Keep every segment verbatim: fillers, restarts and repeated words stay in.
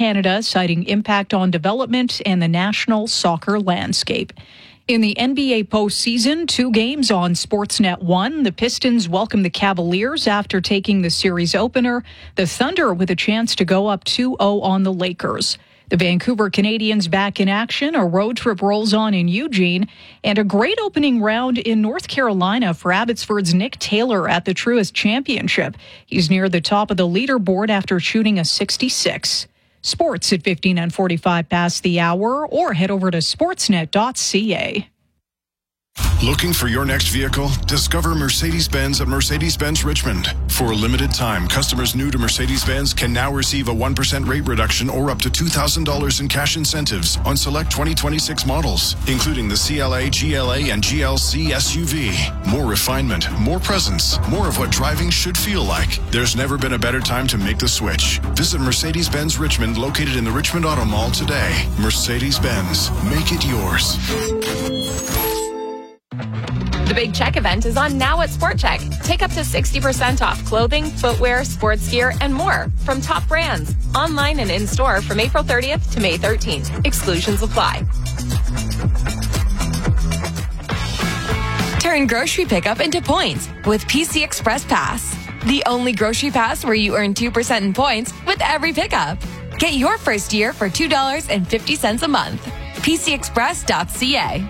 Canada, citing impact on development and the national soccer landscape. In the N B A postseason, two games on Sportsnet one. The Pistons welcome the Cavaliers after taking the series opener. The Thunder with a chance to go up two oh on the Lakers. The Vancouver Canadians back in action. A road trip rolls on in Eugene. And a great opening round in North Carolina for Abbotsford's Nick Taylor at the Truist Championship. He's near the top of the leaderboard after shooting a sixty-six. Sports at fifteen and forty-five past the hour, or head over to sportsnet dot c a. Looking for your next vehicle? Discover Mercedes-Benz at Mercedes-Benz Richmond. For a limited time, customers new to Mercedes-Benz can now receive a one percent rate reduction or up to two thousand dollars in cash incentives on select twenty twenty-six models, including the C L A, G L A, and G L C S U V. More refinement, more presence, more of what driving should feel like. There's never been a better time to make the switch. Visit Mercedes-Benz Richmond, located in the Richmond Auto Mall today. Mercedes-Benz. Make it yours. The Big Check event is on now at Sport Check. Take up to sixty percent off clothing, footwear, sports gear, and more from top brands. Online and in-store from April thirtieth to May thirteenth. Exclusions apply. Turn grocery pickup into points with P C Express Pass. The only grocery pass where you earn two percent in points with every pickup. Get your first year for two dollars and fifty cents a month. P C express dot c a.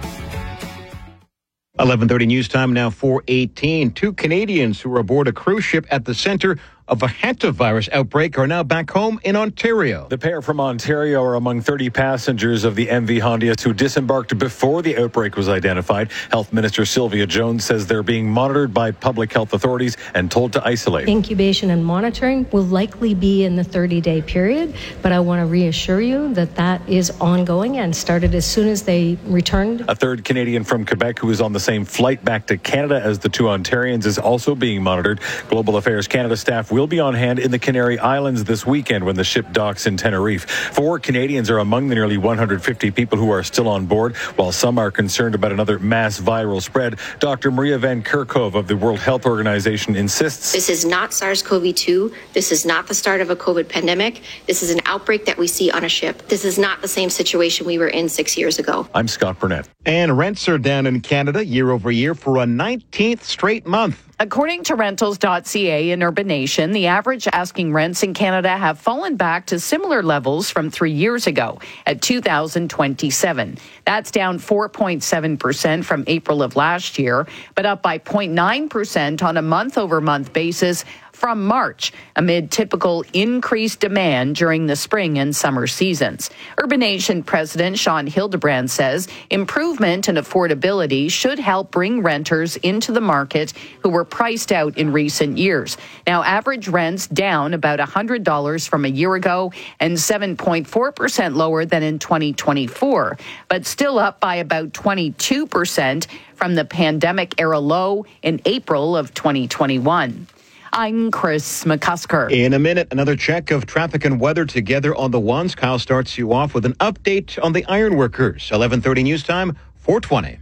eleven thirty news time now, four eighteen. Two Canadians who were aboard a cruise ship at the center of a hantavirus outbreak are now back home in Ontario. The pair from Ontario are among thirty passengers of the M V Hondias who disembarked before the outbreak was identified. Health Minister Sylvia Jones says they're being monitored by public health authorities and told to isolate. Incubation and monitoring will likely be in the thirty-day period, but I want to reassure you that that is ongoing and started as soon as they returned. A third Canadian from Quebec who is on the same flight back to Canada as the two Ontarians is also being monitored. Global Affairs Canada staff will be on hand in the Canary Islands this weekend when the ship docks in Tenerife. Four Canadians are among the nearly one hundred fifty people who are still on board, while some are concerned about another mass viral spread. Doctor Maria Van Kerkhove of the World Health Organization insists this is not SARS-C o V two. This is not the start of a COVID pandemic. This is an outbreak that we see on a ship. This is not the same situation we were in six years ago. I'm Scott Burnett. And rents are down in Canada year over year for a nineteenth straight month. According to rentals dot c a and Urban Nation, the average asking rents in Canada have fallen back to similar levels from three years ago at two thousand twenty-seven. That's down four point seven percent from April of last year, but up by zero point nine percent on a month-over-month basis from March, amid typical increased demand during the spring and summer seasons. Urban Nation President Sean Hildebrand says improvement in affordability should help bring renters into the market who were priced out in recent years. Now, average rents down about one hundred dollars from a year ago and seven point four percent lower than in twenty twenty-four, but still up by about twenty-two percent from the pandemic-era low in April of twenty twenty-one. I'm Chris McCusker. In a minute, another check of traffic and weather together on the ones. Kyle starts you off with an update on the ironworkers. eleven thirty news time, four twenty.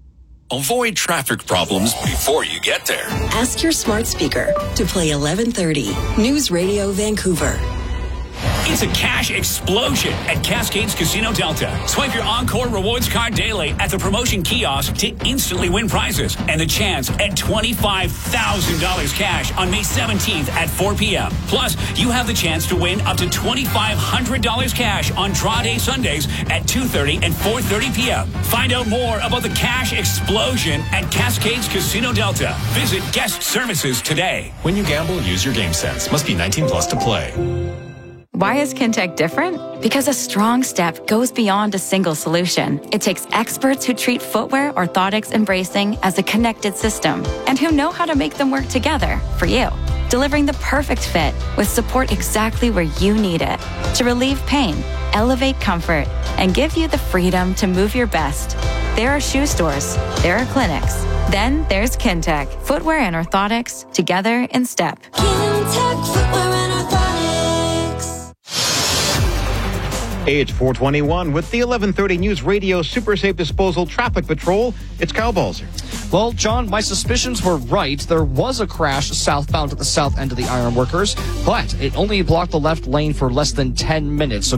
Avoid traffic problems before you get there. Ask your smart speaker to play eleven thirty News Radio Vancouver. It's a cash explosion at Cascades Casino Delta. Swipe your Encore Rewards card daily at the promotion kiosk to instantly win prizes and the chance at twenty-five thousand dollars cash on May seventeenth at four p.m. Plus, you have the chance to win up to twenty-five hundred dollars cash on draw day Sundays at two thirty and four thirty p.m. Find out more about the cash explosion at Cascades Casino Delta. Visit Guest Services today. When you gamble, use your game sense. Must be nineteen plus to play. Why is Kintec different? Because a strong step goes beyond a single solution. It takes experts who treat footwear, orthotics, and bracing as a connected system and who know how to make them work together for you, delivering the perfect fit with support exactly where you need it to relieve pain, elevate comfort, and give you the freedom to move your best. There are shoe stores, there are clinics, then there's Kintec, footwear and orthotics together in step. Kintec Footwear and Orthotics. Hey, it's four twenty-one with the eleven thirty News Radio Super Safe Disposal Traffic Patrol. It's Kyle Balzer. Well, John, my suspicions were right. There was a crash southbound at the south end of the Ironworkers, but it only blocked the left lane for less than ten minutes. So